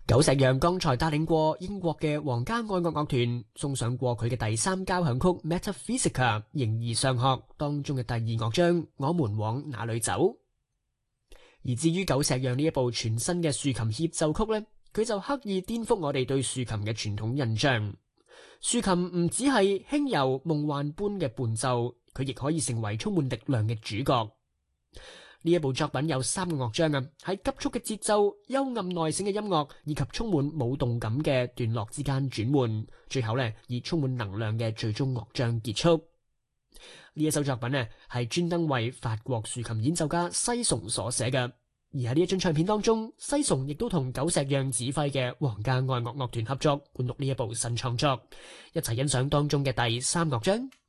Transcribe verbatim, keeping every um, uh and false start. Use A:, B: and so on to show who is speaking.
A: 久石讓剛才帶領過英國嘅皇家愛樂樂團送上過佢嘅第三交響曲 Metaphysica 形而上學當中嘅第二樂章我們往哪裏走。而至於久石讓呢一部全新嘅豎琴協奏曲呢，佢就刻意顛覆我哋對豎琴嘅傳統印象。豎琴唔只係輕柔夢幻般嘅伴奏，佢亦可以成為充滿力量嘅主角。呢一部作品有三個樂章啊，喺急速嘅節奏、幽暗內省嘅音樂以及充滿舞動感嘅段落之間轉換，最後呢以充滿能量嘅最終樂章結束。呢一首作品呢係專登為法國豎琴演奏家西崇所寫嘅，而喺呢一張唱片當中，西崇亦都同久石讓指揮嘅皇家愛樂樂團合作，灌錄呢一部新創作，一齊欣賞當中嘅第三樂章。